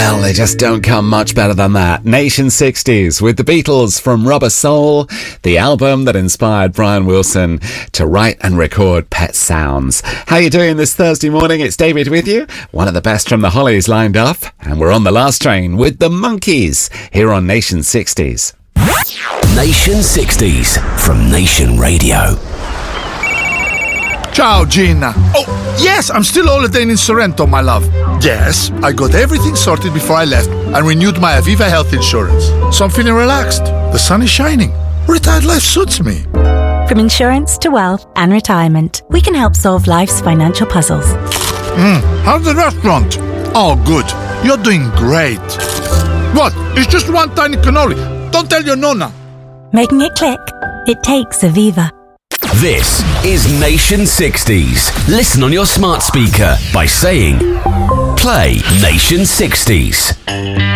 Well, they just don't come much better than that. Nation 60s with the Beatles from Rubber Soul, the album that inspired Brian Wilson to write and record Pet Sounds. How you doing this Thursday morning? It's David with you. One of the best from the Hollies lined up, and we're on the last train with the Monkees here on Nation 60s. Nation 60s from Nation Radio. Ciao, Gina. Oh, yes, I'm still holidaying in Sorrento, my love. Yes, I got everything sorted before I left and renewed my Aviva health insurance. So I'm feeling relaxed. The sun is shining. Retired life suits me. From insurance to wealth and retirement, we can help solve life's financial puzzles. How's the restaurant? Oh, good. You're doing great. What? It's just one tiny cannoli. Don't tell your nonna. Making it click? It takes Aviva. This is Nation 60s. Listen on your smart speaker by saying, play Nation 60s.